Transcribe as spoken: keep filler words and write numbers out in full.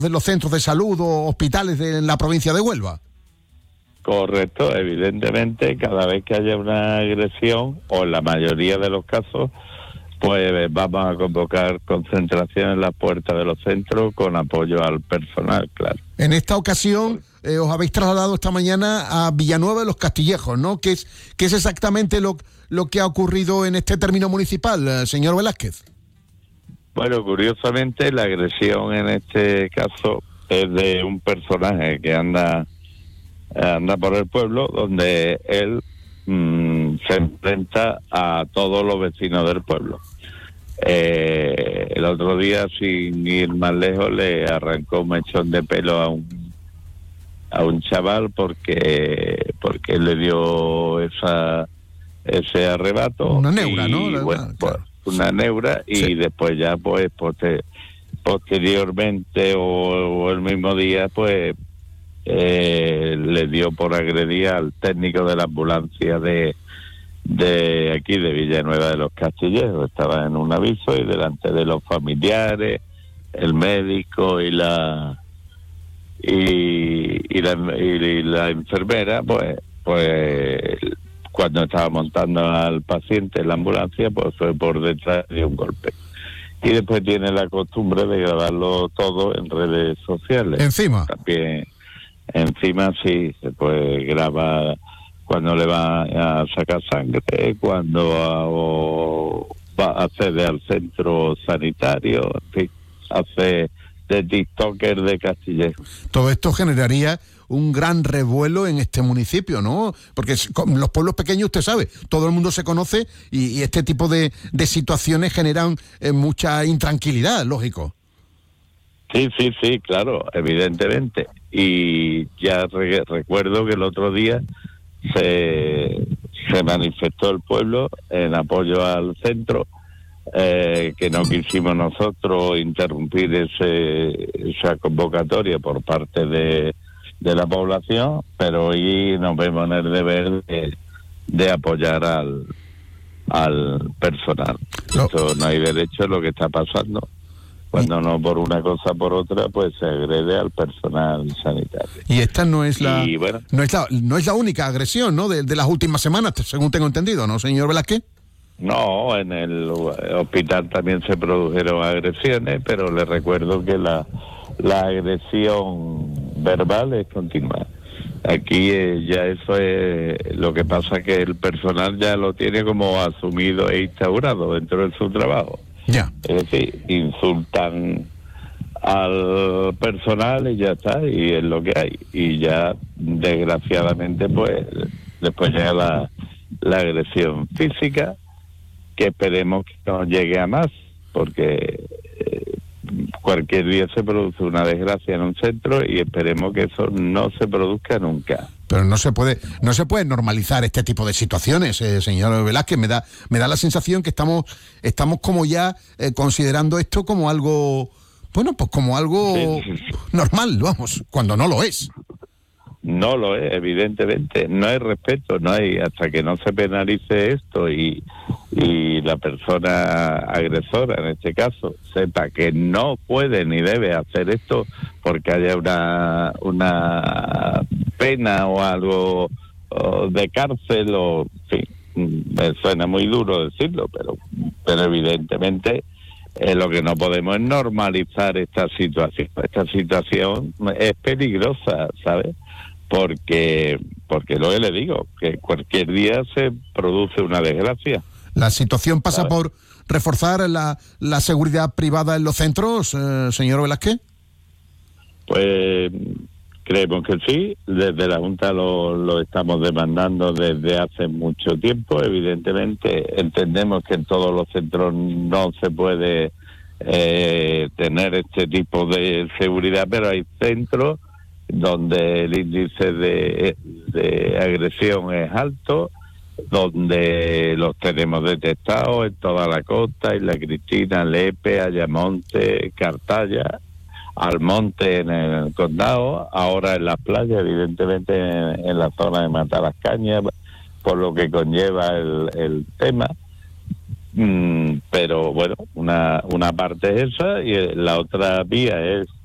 de los centros de salud o hospitales de en la provincia de Huelva. Correcto, evidentemente, cada vez que haya una agresión, o en la mayoría de los casos, pues vamos a convocar concentración en las puertas de los centros con apoyo al personal, claro. En esta ocasión eh, os habéis trasladado esta mañana a Villanueva de los Castillejos, ¿no? ¿Qué es, qué es exactamente lo, lo que ha ocurrido en este término municipal, eh, señor Velázquez? Bueno, curiosamente, la agresión en este caso es de un personaje que anda, anda por el pueblo, donde él mmm, se enfrenta a todos los vecinos del pueblo. Eh, el otro día, sin ir más lejos, le arrancó un mechón de pelo a un a un chaval porque porque le dio esa ese arrebato. Una neura, y, ¿no? La, bueno, una, pues, claro. una neura y sí. Después ya, pues, poster, posteriormente o, o el mismo día, pues, eh, le dio por agredir al técnico de la ambulancia de de aquí de Villanueva de los Castillejos. Estaba en un aviso y delante de los familiares, el médico y la y, y la y la enfermera, pues pues cuando estaba montando al paciente en la ambulancia, pues fue por detrás de un golpe. Y después tiene la costumbre de grabarlo todo en redes sociales. Encima. También encima sí, se puede grabar cuando le va a sacar sangre, cuando a, o va a acceder al centro sanitario, en fin, hace de TikToker de Castillejo. Todo esto generaría un gran revuelo en este municipio, ¿no? Porque los pueblos pequeños, usted sabe, todo el mundo se conoce y, y este tipo de, de situaciones generan eh, mucha intranquilidad, lógico. Sí, sí, sí, claro, evidentemente. Y ya re- recuerdo que el otro día se, se manifestó el pueblo en apoyo al centro, eh, que no quisimos nosotros interrumpir ese esa convocatoria por parte de, de la población, pero hoy nos vemos en el deber de, de apoyar al, al personal. No. Esto no hay derecho, es lo que está pasando. Cuando no por una cosa por otra, pues se agrede al personal sanitario. Y esta no es la y, bueno, no es la no es la única agresión, ¿no? De, de las últimas semanas, según tengo entendido, ¿no, señor Velázquez? No, en el hospital también se produjeron agresiones, pero le recuerdo que la la agresión verbal es continua. Aquí eh, ya eso es lo que pasa, que el personal ya lo tiene como asumido e instaurado dentro de su trabajo. Ya. Es decir, insultan al personal y ya está, y es lo que hay. Y ya, desgraciadamente, pues, después llega la, la agresión física, que esperemos que no llegue a más, porque eh, cualquier día se produce una desgracia en un centro y esperemos que eso no se produzca nunca. Pero no se puede no se puede normalizar este tipo de situaciones, eh, señor Velázquez. Me da me da la sensación que estamos estamos como ya eh, considerando esto como algo, bueno, pues como algo sí, sí, sí. normal, vamos, cuando no lo es. No lo es, evidentemente. No hay respeto, no hay, hasta que no se penalice esto y, y la persona agresora, en este caso, sepa que no puede ni debe hacer esto porque haya una una pena o algo o de cárcel o, en fin, me suena muy duro decirlo, pero, pero evidentemente eh, lo que no podemos es normalizar esta situación. Esta situación es peligrosa, ¿sabes? Porque, porque lo que le digo, que cualquier día se produce una desgracia. ¿La situación pasa ¿sabes? por reforzar la, la seguridad privada en los centros, eh, señor Velázquez? Pues creemos que sí. Desde la Junta lo, lo estamos demandando desde hace mucho tiempo. Evidentemente entendemos que en todos los centros no se puede eh, tener este tipo de seguridad, pero hay centros donde el índice de, de agresión es alto, donde los tenemos detectados en toda la costa, Isla Cristina, Lepe, Ayamonte, Cartaya, Almonte en el condado, ahora en las playas, evidentemente en, en la zona de Matalascañas, por lo que conlleva el, el tema. Mm, pero bueno, una, una parte es esa y la otra vía es